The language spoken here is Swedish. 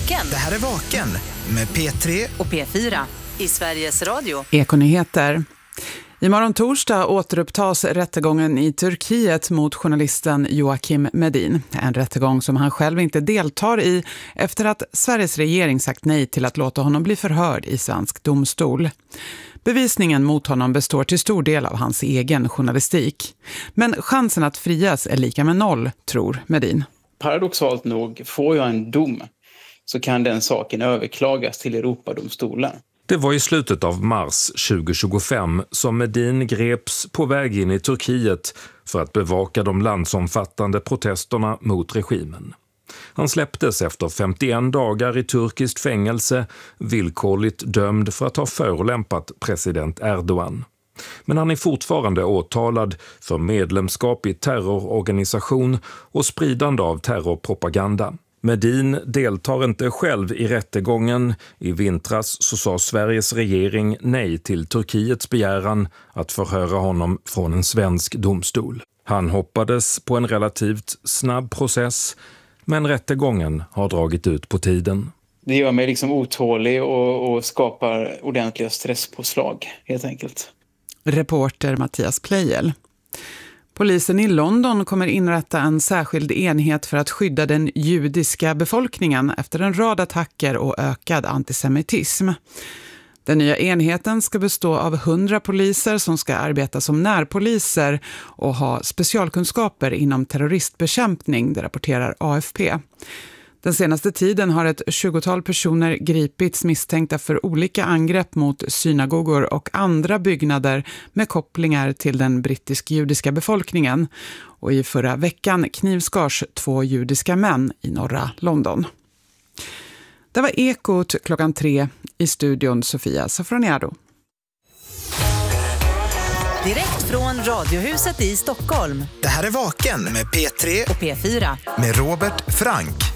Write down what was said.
Vaken. Det här är Vaken med P3 och P4 i Sveriges Radio. Ekonyheter. Imorgon torsdag återupptas rättegången i Turkiet mot journalisten Joakim Medin. En rättegång som han själv inte deltar i efter att Sveriges regering sagt nej till att låta honom bli förhörd i svensk domstol. Bevisningen mot honom består till stor del av hans egen journalistik. Men chansen att frias är lika med 0, tror Medin. Paradoxalt nog, får jag en dom så kan den saken överklagas till Europadomstolen. Det var i slutet av mars 2025 som Medin greps på väg in i Turkiet för att bevaka de landsomfattande protesterna mot regimen. Han släpptes efter 51 dagar i turkiskt fängelse, villkorligt dömd för att ha förolämpat president Erdogan. Men han är fortfarande åtalad för medlemskap i terrororganisation och spridande av terrorpropaganda. Medin deltar inte själv i rättegången. I vintras så sa Sveriges regering nej till Turkiets begäran att förhöra honom från en svensk domstol. Han hoppades på en relativt snabb process, men rättegången har dragit ut på tiden. Det gör mig liksom otålig och skapar ordentliga stresspåslag, helt enkelt. Reporter Mattias Pleijel. Polisen i London kommer inrätta en särskild enhet för att skydda den judiska befolkningen efter en rad attacker och ökad antisemitism. Den nya enheten ska bestå av 100 poliser som ska arbeta som närpoliser och ha specialkunskaper inom terroristbekämpning, det rapporterar AFP. Den senaste tiden har ett 20-tal personer gripits misstänkta för olika angrepp mot synagogor och andra byggnader med kopplingar till den brittisk-judiska befolkningen. Och i förra veckan knivskars 2 judiska män i norra London. Det var Ekot 3:00 i studion Sofia Safroniado. Direkt från Radiohuset i Stockholm. Det här är Vaken med P3 och P4 med Robert Frank.